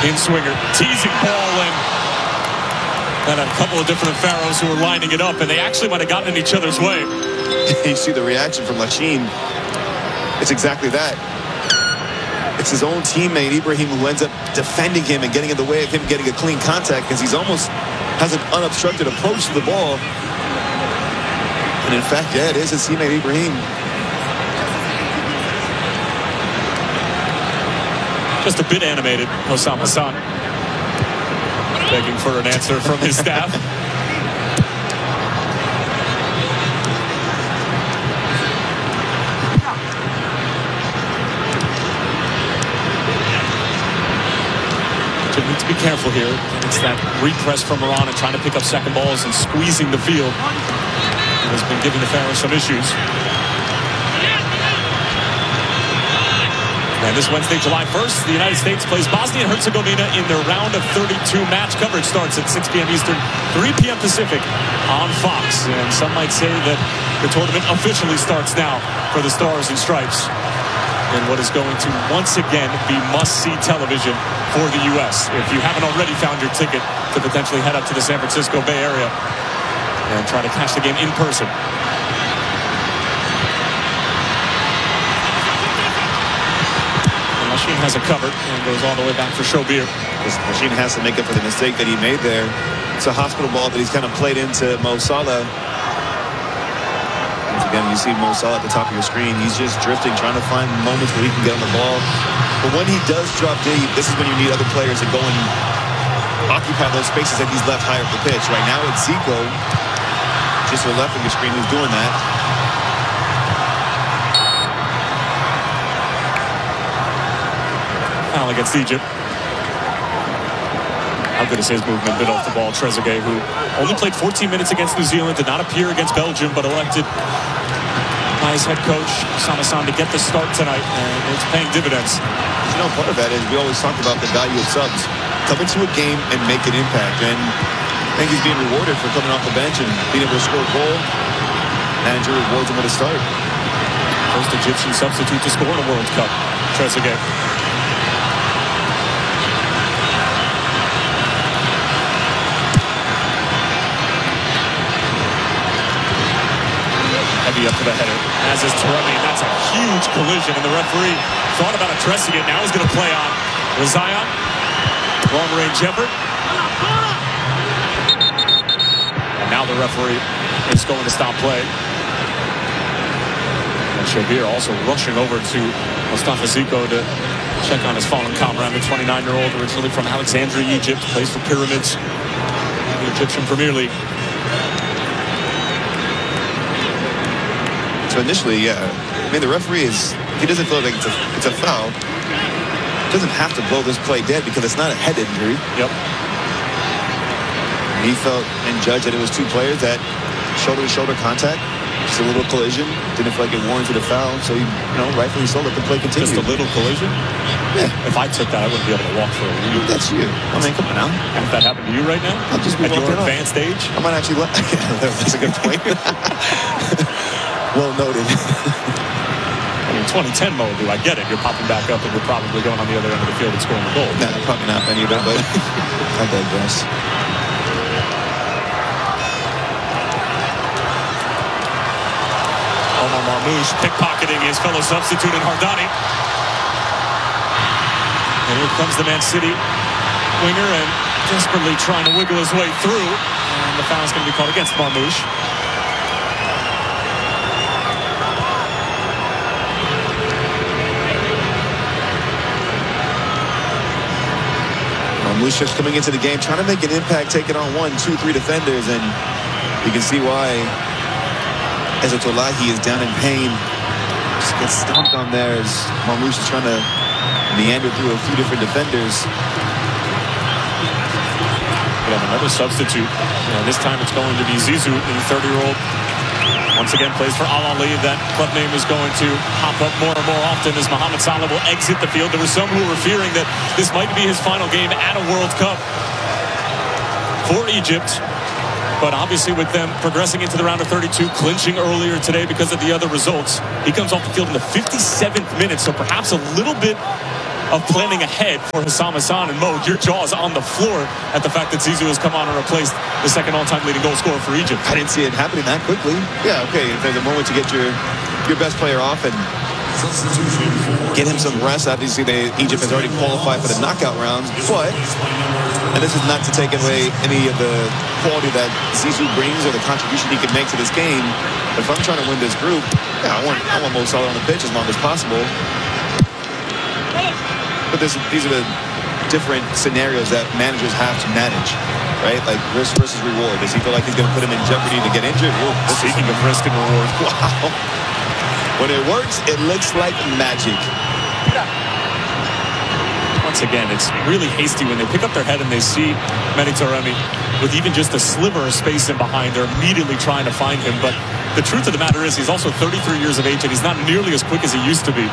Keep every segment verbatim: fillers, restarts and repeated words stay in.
in swinger, teasing ball in. And a couple of different Pharaohs who were lining it up, and they actually might have gotten in each other's way. You see the reaction from Lachine. It's exactly that. It's his own teammate, Ibrahim, who ends up defending him and getting in the way of him getting a clean contact because he's almost has an unobstructed approach to the ball. And in fact, yeah, it is his teammate, Ibrahim. Just a bit animated, Hossam Hassan. Begging for an answer from his staff. So we need to be careful here. It's that repress from Iran and trying to pick up second balls and squeezing the field. It has been giving the Pharaohs some issues. And this Wednesday, July first, the United States plays Bosnia and Herzegovina in their round of thirty-two. Match coverage starts at six p m Eastern, three p m Pacific on Fox. And some might say that the tournament officially starts now for the Stars and Stripes in what is going to once again be must-see television for the U S If you haven't already found your ticket to potentially head up to the San Francisco Bay Area and try to catch the game in person. Machine has it covered and goes all the way back for Shobir. Machine has to make up for the mistake that he made there. It's a hospital ball that he's kind of played into Mo Salah. Once again, you see Mo Salah at the top of your screen. He's just drifting, trying to find moments where he can get on the ball. But when he does drop deep, this is when you need other players to go and occupy those spaces that he's left higher up the pitch. Right now it's Zico, just to the left of your screen, who's doing that. Foul against Egypt. How good is his movement? Bit off the ball. Trezeguet, who only played fourteen minutes against New Zealand, did not appear against Belgium, but elected by his head coach, Hossam Hassan, to get the start tonight, and it's paying dividends. You know, part of that is we always talk about the value of subs. Come into a game and make an impact, and I think he's being rewarded for coming off the bench and being able to score a goal. Manager rewards him with a start. First Egyptian substitute to score in a World Cup. Trezeguet. Heavy up to the header, as is Taremi. That's a huge collision, and the referee thought about addressing it. Now he's going to play on Zion. Long-range effort. And now the referee is going to stop play. And Shobir also rushing over to Mustafa Zico to check on his fallen comrade, the twenty-nine-year-old, originally from Alexandria, Egypt, plays for Pyramids, the Egyptian Premier League. So initially, yeah, I mean, the referee is, he doesn't feel like it's a, it's a foul. He doesn't have to blow this play dead because it's not a head injury. Yep. He felt and judged that it was two players that shoulder-to-shoulder contact, just a little collision. Didn't feel like it warranted a foul, so he, you know, rightfully so, let the play continue. Just a little collision? Yeah. If I took that, I wouldn't be able to walk for a week. That's you. I mean, come on now. If that happened to you right now, I'll just be at your walking advanced off. age, I might actually let, yeah, that's a good point. Well noted. I mean, twenty ten Mo, do I get it? You're popping back up, and you're probably going on the other end of the field and scoring a goal. Nah, probably not any of them, but I digress. Omar Marmoush pickpocketing his fellow substitute in Hardani. And here comes the Man City winger, and desperately trying to wiggle his way through. And the foul's going to be called against Marmoush. Marmoush coming into the game, trying to make an impact, taking on one, two, three defenders, and you can see why Ezzat-Olahi is down in pain. Just gets stomped on there as Marmoush is trying to meander through a few different defenders. We have another substitute. And this time it's going to be Zizou, the thirty-year-old. Once again, plays for Al Ahly. That club name is going to pop up more and more often as Mohamed Salah will exit the field. There were some who were fearing that this might be his final game at a World Cup for Egypt. But obviously with them progressing into the round of thirty-two, clinching earlier today because of the other results, he comes off the field in the fifty-seventh minute. So perhaps a little bit of planning ahead for Hussam Hassan and Mo. Your jaw's on the floor at the fact that Zizou has come on and replaced the second all-time leading goal scorer for Egypt. I didn't see it happening that quickly. Yeah, okay, if there's a moment to get your your best player off and get him some rest. Obviously, they, Egypt has already qualified for the knockout rounds, but, and this is not to take away any of the quality that Zizou brings or the contribution he can make to this game. If I'm trying to win this group, yeah, I want I want Mo Salah on the pitch as long as possible. But this, these are the different scenarios that managers have to manage, right? Like risk versus reward. Does he feel like he's going to put him in jeopardy to get injured? Whoa, Speaking of risk and reward, wow. When it works, it looks like magic. Once again, it's really hasty when they pick up their head and they see Mehdi Taremi with even just a sliver of space in behind. They're immediately trying to find him. But the truth of the matter is he's also thirty-three years of age and he's not nearly as quick as he used to be.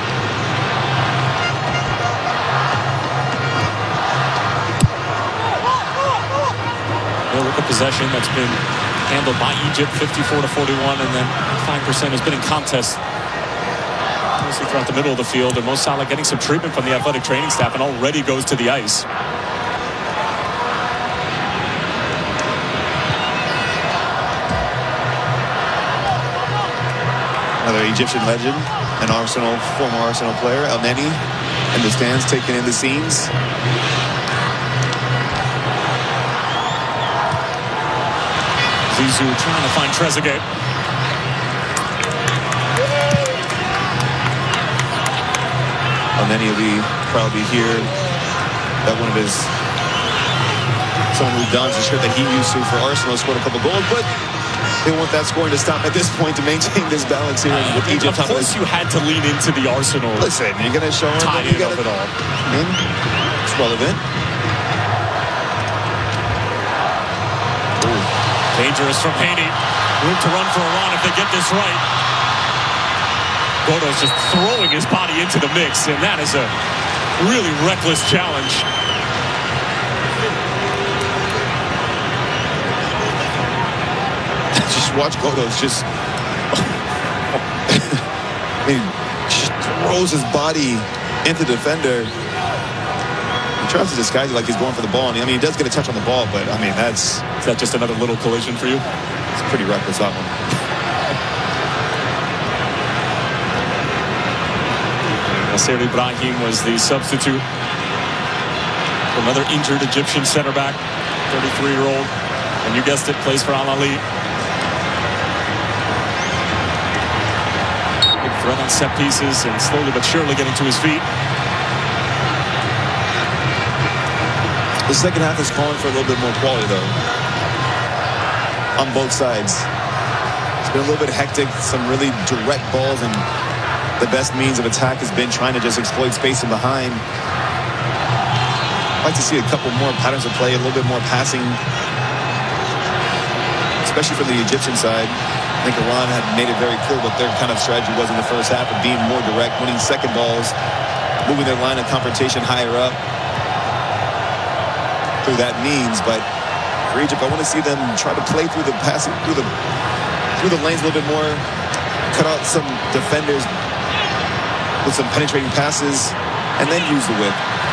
Look at possession that's been handled by Egypt, fifty-four to forty-one, and then five percent has been in contest mostly throughout the middle of the field. And Mo Salah getting some treatment from the athletic training staff and already goes to the ice. Another Egyptian legend, an Arsenal, former Arsenal player, El Neni, in the stands taking in the scenes. Zizou trying to find Trezeguet. And then he'll be probably here that one of his, someone who dons the shirt that he used to for Arsenal, scored a couple goals, but they want that scoring to stop at this point to maintain this balance here with Egypt. Of course you had to lean into the Arsenal. Listen, you're going to show him. Tie You up it all. I mean, it's relevant. Dangerous from Haney. Room to run for Iran if they get this right. Godo's just throwing his body into the mix, and that is a really reckless challenge. Just watch Godo's just, I mean, just throws his body into the defender. He tries to disguise it like he's going for the ball. And I mean, he does get a touch on the ball, but I mean, that's... Is that just another little collision for you? It's pretty reckless, that one. Nasser Ibrahim was the substitute. Another injured Egyptian center back, thirty-three-year-old. And you guessed it, plays for Al Ahly. Big threat on set pieces and slowly but surely getting to his feet. The second half is calling for a little bit more quality, though, on both sides. It's been a little bit hectic, some really direct balls, and the best means of attack has been trying to just exploit space in behind. I'd like to see a couple more patterns of play, a little bit more passing, especially from the Egyptian side. I think Iran had made it very clear what their kind of strategy was in the first half of being more direct, winning second balls, moving their line of confrontation higher up through that means. But for Egypt, I want to see them try to play through the passing, through the through the lanes a little bit more, cut out some defenders with some penetrating passes, and then use the whip.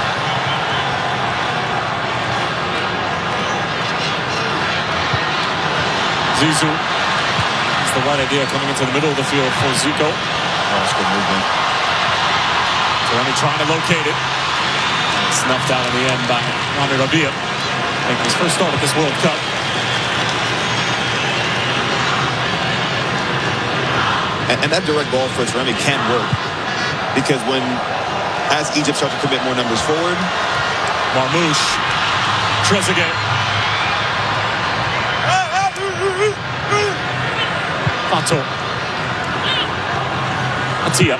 Zizou. It's the right idea coming into the middle of the field for Zico. Oh, that's good movement. Taremi trying to locate it. Snuffed out in the end by Rami Rabia, making his first start at this World Cup. And, and that direct ball for Taremi can work, because when, as Egypt starts to commit more numbers forward, Marmouche, Trezeguet, Fato, Atia.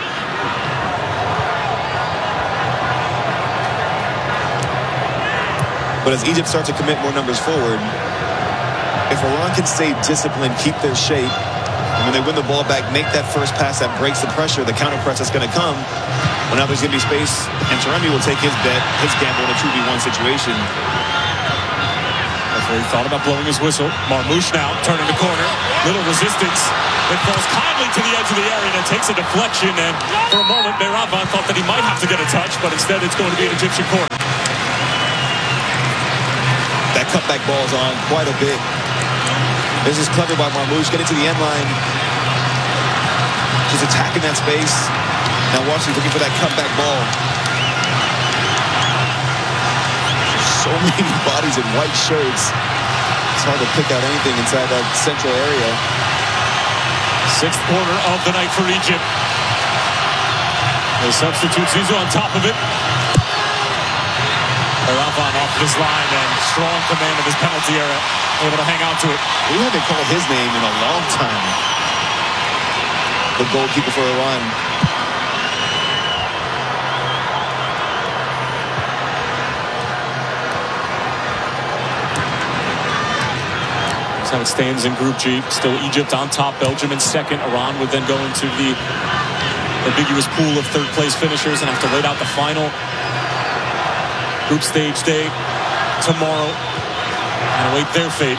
But as Egypt starts to commit more numbers forward, if Iran can stay disciplined, keep their shape, and when they win the ball back, make that first pass that breaks the pressure, the counter press that's going to come, well, now there's going to be space, and Taremi will take his bet, his gamble in a two v one situation. But for He thought about blowing his whistle. Marmouche now turning the corner. Little resistance. It falls kindly to the edge of the area and it takes a deflection. And for a moment, Mehraban thought that he might have to get a touch, but instead it's going to be an Egyptian corner. That cutback ball is on quite a bit. This is clever by Marmouche. Getting to the end line. Just attacking that space. Now Washington's looking for that cutback ball. So many bodies in white shirts. It's hard to pick out anything inside that central area. Sixth quarter of the night for Egypt. They substitute Zizou on top of it. Mehraban off this line and strong command of his penalty area. Able to hang on to it. We haven't called his name in a long time. The goalkeeper for Iran. That's how it stands in Group G. Still Egypt on top, Belgium in second. Iran would then go into the ambiguous pool of third place finishers and have to wait out the final group stage day tomorrow and await their fate.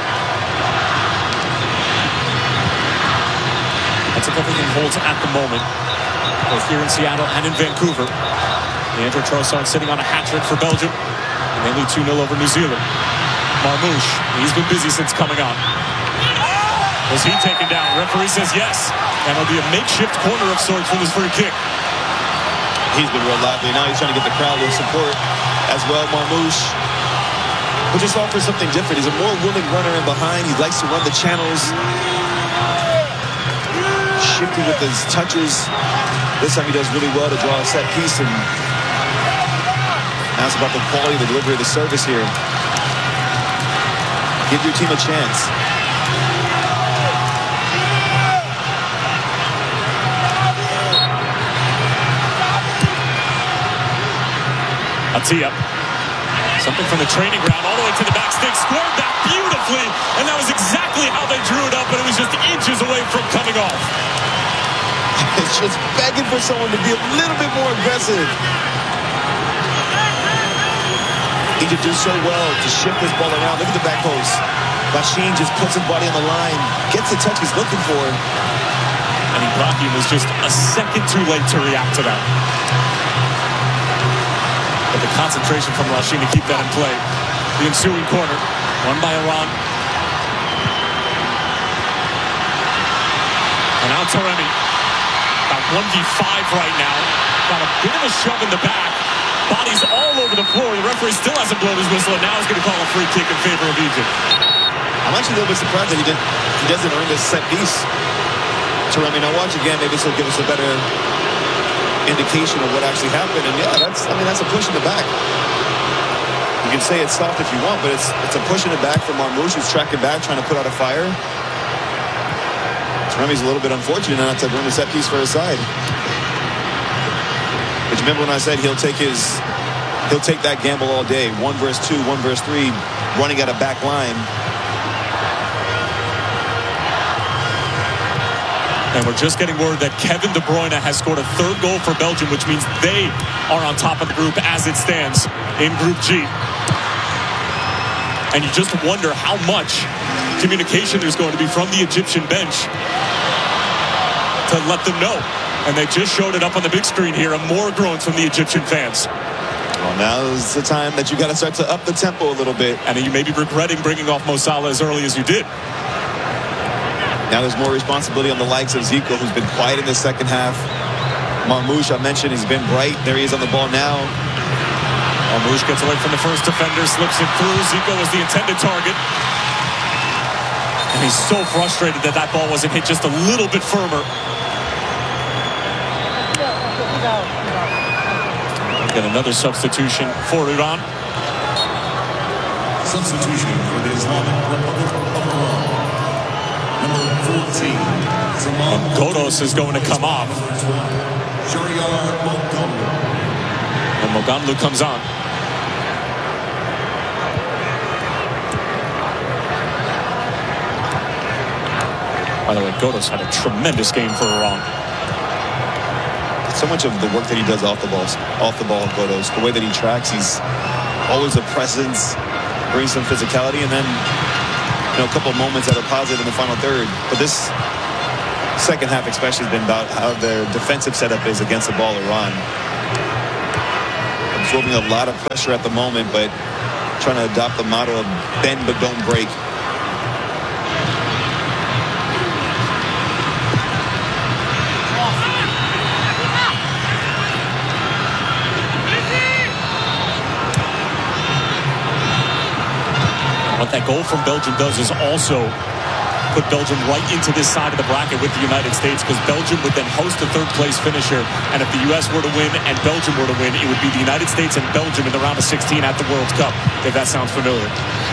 That's if everything holds at the moment, both here in Seattle and in Vancouver. Leandro Trossard sitting on a hat trick for Belgium, and they lead two nil over New Zealand. Marmouche, he's been busy since coming on. Was he taken down? Referee says yes, and it'll be a makeshift corner of sorts for this free kick. He's been real lively. Now he's trying to get the crowd with support as well. Marmouche, who just offers something different. He's a more willing runner in behind. He likes to run the channels. Shifting with his touches. This time he does really well to draw a set piece, and now it's about the quality of the delivery of the service here. Give your team a chance. Atiyah. Something from the training ground all the way to the back stick. Squared back beautifully. And that was exactly how they drew it up. And it was just inches away from coming off. It's just begging for someone to be a little bit more aggressive. He could do so well to shift this ball around. Look at the back post. Lachine just puts his body on the line. Gets the touch he's looking for. And Ibrahim was just a second too late to react to that. But the concentration from Lachine to keep that in play. The ensuing corner, won by Iran. And now Taremi. About one v five right now. Got a bit of a shove in the back. Bodies all over the floor. The referee still hasn't blown his whistle, and now he's going to call a free kick in favor of Egypt. I'm actually a little bit surprised that he didn't. He doesn't earn this set piece. Taremi, now watch again. Maybe this will give us a better indication of what actually happened. And yeah, that's. I mean, that's a push in the back. You can say it's soft if you want, but it's it's a push in the back from Marmouche, who's tracking back, trying to put out a fire. Taremi's a little bit unfortunate not to earn the set piece for his side. But you remember when I said he'll take his, he'll take that gamble all day. One versus two, one versus three, running at a back line. And we're just getting word that Kevin De Bruyne has scored a third goal for Belgium, which means they are on top of the group as it stands in Group G. And you just wonder how much communication there's going to be from the Egyptian bench to let them know. And they just showed it up on the big screen here, and more groans from the Egyptian fans. Well, now is the time that you got to start to up the tempo a little bit. And you may be regretting bringing off Mo Salah as early as you did. Now there's more responsibility on the likes of Zico, who's been quiet in the second half. Marmouche, I mentioned, he's been bright. There he is on the ball now. Marmouche gets away from the first defender, slips it through. Zico was the intended target. And he's so frustrated that that ball wasn't hit just a little bit firmer. Get another substitution for Iran. Substitution for the Islamic Republic of Iran. Number fourteen. And Godos is going to come off. Shariar Mogamlu. And Mogamlu comes on. By the way, Godos had a tremendous game for Iran. So much of the work that he does off the ball, off the ball, Godos, the way that he tracks, he's always a presence. bring some physicality, and then you know a couple of moments that are positive in the final third. But this second half especially has been about how their defensive setup is against the ball, Iran. Absorbing a lot of pressure at the moment, but trying to adopt the motto of bend but don't break. What that goal from Belgium does is also put Belgium right into this side of the bracket with the United States, because Belgium would then host a third place finisher, and if the U S were to win and Belgium were to win, it would be the United States and Belgium in the round of sixteen at the World Cup, if that sounds familiar.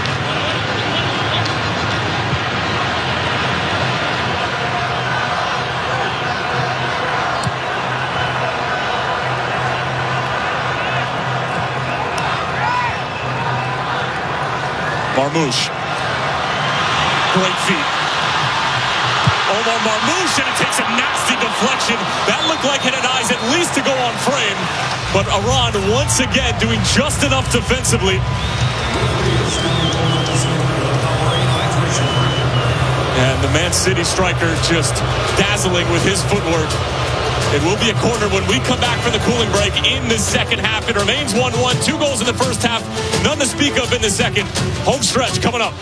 Marmouche. Great feet. Omar Marmouche, and it takes a nasty deflection. That looked like it had eyes at least to go on frame. But Iran once again doing just enough defensively. And the Man City striker just dazzling with his footwork. It will be a corner when we come back for the cooling break in the second half. It remains one one. Two goals in the first half. None to speak of in the second. Home stretch coming up.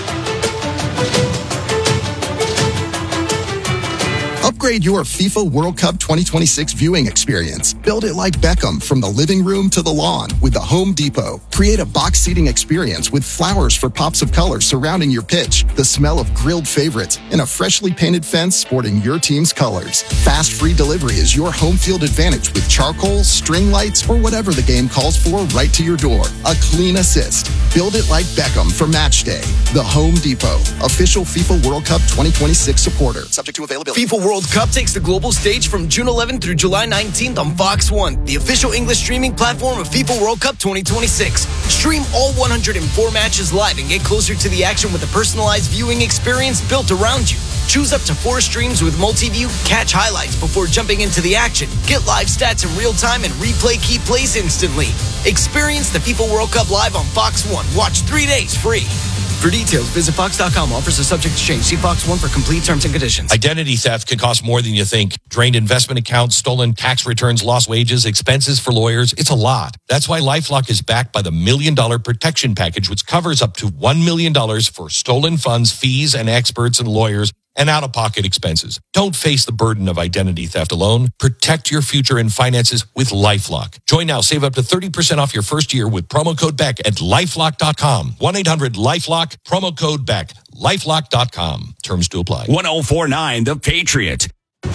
Upgrade your FIFA World Cup twenty twenty-six viewing experience. Build it like Beckham from the living room to the lawn with the Home Depot. Create a box seating experience with flowers for pops of color surrounding your pitch, the smell of grilled favorites, and a freshly painted fence sporting your team's colors. Fast free delivery is your home field advantage with charcoal, string lights, or whatever the game calls for right to your door. A clean assist. Build it like Beckham for match day. The Home Depot, official FIFA World Cup twenty twenty-six supporter. Subject to availability. FIFA World Cup takes the global stage from June eleventh through July nineteenth on Fox one, the official English streaming platform of FIFA World Cup twenty twenty-six. Stream all one hundred four matches live and get closer to the action with a personalized viewing experience built around you. Choose up to four streams with multi-view, catch highlights before jumping into the action, get live stats in real time, and replay key plays instantly. Experience the FIFA World Cup live on Fox one. Watch three days free. For details, visit fox dot com. Offers are subject to change. See Fox one for complete terms and conditions. Identity theft can cost more than you think. Drained investment accounts, stolen tax returns, lost wages, expenses for lawyers. It's a lot. That's why LifeLock is backed by the Million Dollar Protection Package, which covers up to one million dollars for stolen funds, fees, and experts and lawyers, and out-of-pocket expenses. Don't face the burden of identity theft alone. Protect your future and finances with LifeLock. Join now. Save up to thirty percent off your first year with promo code BECK at lifelock dot com. one eight hundred LifeLock, promo code BECK. lifelock dot com. Terms to apply. one oh four point nine The Patriot.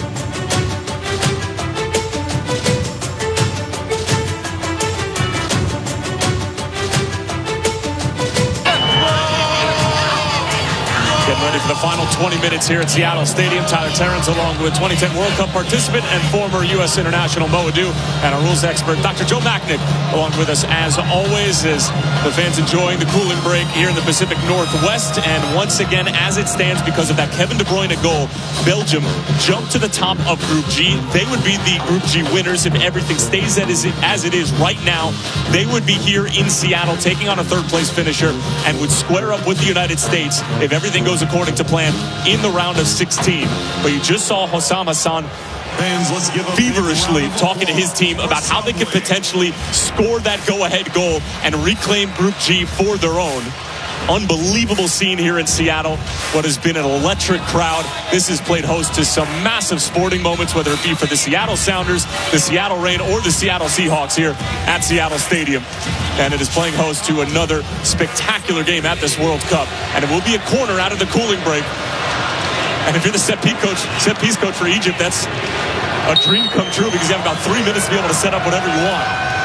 Getting ready for the final twenty minutes here at Seattle Stadium. Tyler Terrence along with twenty ten World Cup participant and former U S international Mo Adu, and our rules expert Doctor Joe Machnick along with us as always, as the fans enjoying the cooling break here in the Pacific Northwest. And once again, as it stands, because of that Kevin De Bruyne goal, Belgium jumped to the top of Group G. They would be the Group G winners if everything stays as it is right now. They would be here in Seattle taking on a third place finisher and would square up with the United States if everything goes according to plan in the round of sixteen. But you just saw Hossam Hassan Fans, let's give feverishly talking to his team about how they could potentially score that go-ahead goal and reclaim Group G for their own. Unbelievable scene here in Seattle. What has been an electric crowd. This has played host to some massive sporting moments, whether it be for the Seattle Sounders, the Seattle Reign, or the Seattle Seahawks here at Seattle Stadium. And it is playing host to another spectacular game at this World Cup. And it will be a corner out of the cooling break. And if you're the set piece coach, set piece coach for Egypt, that's a dream come true, because you have about three minutes to be able to set up whatever you want.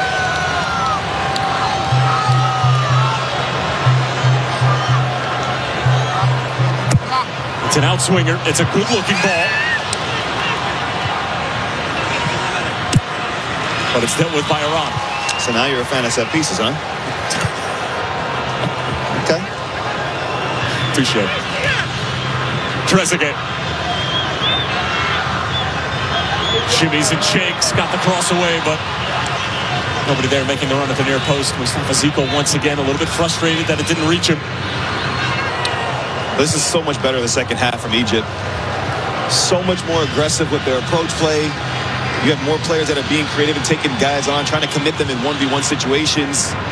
It's an outswinger. It's a good-looking ball. But it's dealt with by Iran. So now you're a fan of set pieces, huh? Okay. Touche. Trezeguet. Shimmies and shakes. Got the cross away, but Nobody there making the run at the near post. Mustafa Ziko once again a little bit frustrated that it didn't reach him. This is so much better the second half from Egypt. So much more aggressive with their approach play. You have more players that are being creative and taking guys on, trying to commit them in one v one situations.